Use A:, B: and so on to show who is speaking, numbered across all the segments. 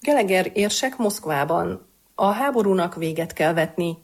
A: Geleger érsek Moszkvában. A háborúnak véget kell vetni.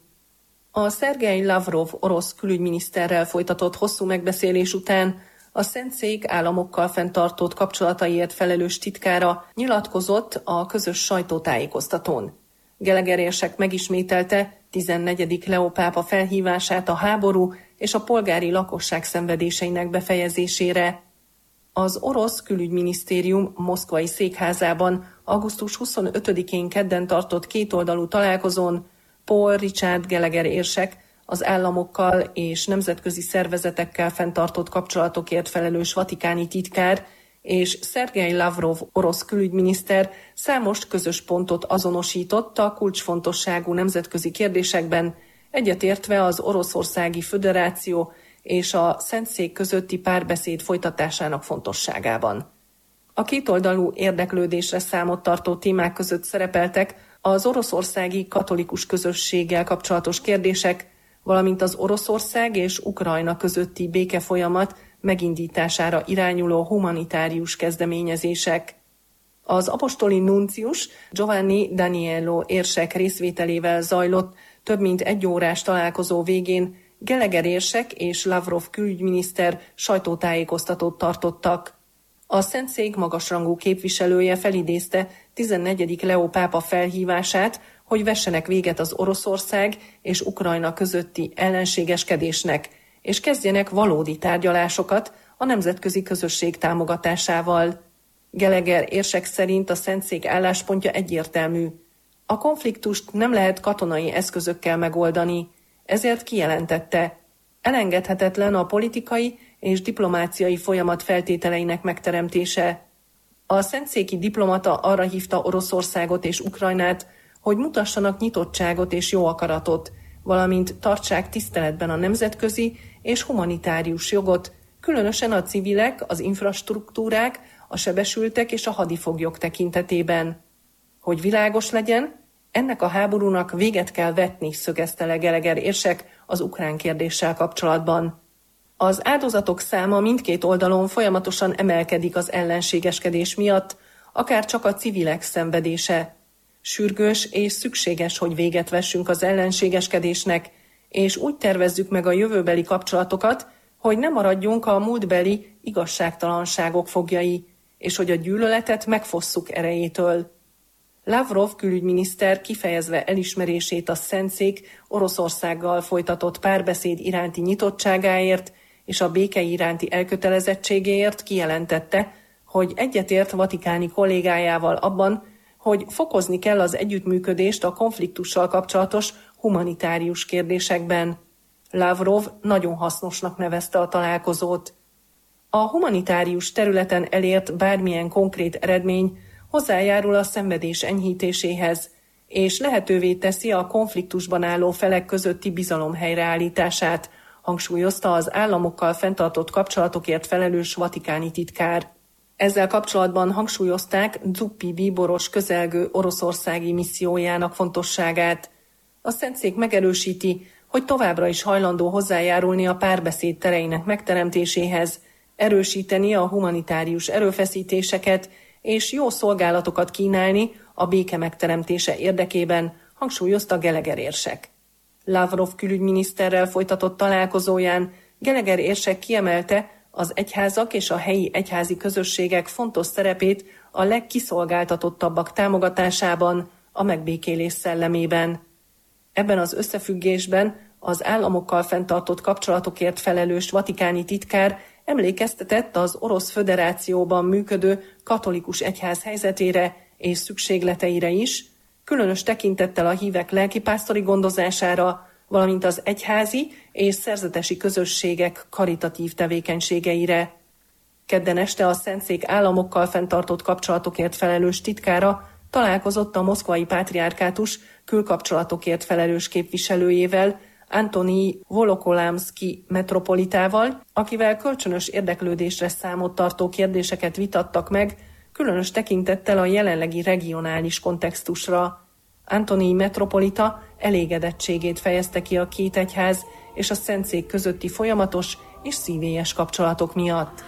A: A Szergej Lavrov orosz külügyminiszterrel folytatott hosszú megbeszélés után a Szentszék államokkal fenntartott kapcsolataiért felelős titkára nyilatkozott a közös sajtótájékoztatón. Geleger érsek megismételte 14. Leó pápa felhívását a háború és a polgári lakosság szenvedéseinek befejezésére. Az orosz külügyminisztérium moszkvai székházában augusztus 25-én kedden tartott kétoldalú találkozón Paul Richard Geleger érsek, az államokkal és nemzetközi szervezetekkel fenntartott kapcsolatokért felelős vatikáni titkár és Szergej Lavrov orosz külügyminiszter számos közös pontot azonosított a kulcsfontosságú nemzetközi kérdésekben, egyetértve az Oroszországi Föderáció és a Szentszék közötti párbeszéd folytatásának fontosságában. A kétoldalú érdeklődésre számot tartó témák között szerepeltek az oroszországi katolikus közösséggel kapcsolatos kérdések, valamint az Oroszország és Ukrajna közötti békefolyamat megindítására irányuló humanitárius kezdeményezések. Az apostoli nuncius Giovanni Daniello érsek részvételével zajlott több mint 1 órás találkozó végén Geleger érsek és Lavrov külügyminiszter sajtótájékoztatót tartottak. A Szentszék magasrangú képviselője felidézte 14. Leó pápa felhívását, hogy vessenek véget az Oroszország és Ukrajna közötti ellenségeskedésnek, és kezdjenek valódi tárgyalásokat a nemzetközi közösség támogatásával. Geleger érsek szerint a Szentszék álláspontja egyértelmű. A konfliktust nem lehet katonai eszközökkel megoldani, ezért kijelentette, elengedhetetlen a politikai és diplomáciai folyamat feltételeinek megteremtése. A szentszéki diplomata arra hívta Oroszországot és Ukrajnát, hogy mutassanak nyitottságot és jó akaratot, valamint tartsák tiszteletben a nemzetközi és humanitárius jogot, különösen a civilek, az infrastruktúrák, a sebesültek és a hadifoglyok tekintetében. Hogy világos legyen, ennek a háborúnak véget kell vetni, szögezte le Geleger érsek az ukrán kérdéssel kapcsolatban. Az áldozatok száma mindkét oldalon folyamatosan emelkedik az ellenségeskedés miatt, akár csak a civilek szenvedése. Sürgős és szükséges, hogy véget vessünk az ellenségeskedésnek, és úgy tervezzük meg a jövőbeli kapcsolatokat, hogy ne maradjunk a múltbeli igazságtalanságok foglyai, és hogy a gyűlöletet megfosszuk erejétől. Lavrov külügyminiszter kifejezve elismerését a Szentszék Oroszországgal folytatott párbeszéd iránti nyitottságáért és a béke iránti elkötelezettségéért kijelentette, hogy egyetért vatikáni kollégájával abban, hogy fokozni kell az együttműködést a konfliktussal kapcsolatos humanitárius kérdésekben. Lavrov nagyon hasznosnak nevezte a találkozót. A humanitárius területen elért bármilyen konkrét eredmény hozzájárul a szenvedés enyhítéséhez, és lehetővé teszi a konfliktusban álló felek közötti bizalom helyreállítását, hangsúlyozta az államokkal fenntartott kapcsolatokért felelős vatikáni titkár. Ezzel kapcsolatban hangsúlyozták Zuppi bíboros közelgő oroszországi missziójának fontosságát. A Szentszék megerősíti, hogy továbbra is hajlandó hozzájárulni a párbeszéd tereinek megteremtéséhez, erősíteni a humanitárius erőfeszítéseket és jó szolgálatokat kínálni a béke megteremtése érdekében, hangsúlyozta Geleger érsek. Lavrov külügyminiszterrel folytatott találkozóján Geleger érsek kiemelte az egyházak és a helyi egyházi közösségek fontos szerepét a legkiszolgáltatottabbak támogatásában, a megbékélés szellemében. Ebben az összefüggésben az államokkal fenntartott kapcsolatokért felelős vatikáni titkár emlékeztetett az Orosz Föderációban működő katolikus egyház helyzetére és szükségleteire is, különös tekintettel a hívek lelkipásztori gondozására, valamint az egyházi és szerzetesi közösségek karitatív tevékenységeire. Kedden este a Szentszék államokkal fenntartott kapcsolatokért felelős titkára találkozott a moszkvai pátriárkátus külkapcsolatokért felelős képviselőjével, Antonij Volokolamszki metropolitával, akivel kölcsönös érdeklődésre számot tartó kérdéseket vitattak meg, különös tekintettel a jelenlegi regionális kontextusra. Antonij metropolita elégedettségét fejezte ki a két egyház és a Szentszék közötti folyamatos és szívélyes kapcsolatok miatt.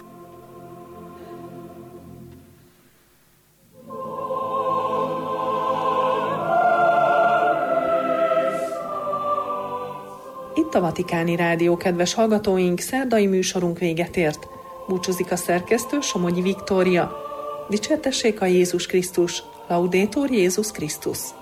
A: Itt a Vatikáni Rádió, kedves hallgatóink, szerdai műsorunk véget ért. Búcsúzik a szerkesztő, Somogyi Viktória. Dicsértessék a Jézus Krisztus, Laudetur Jézus Krisztus.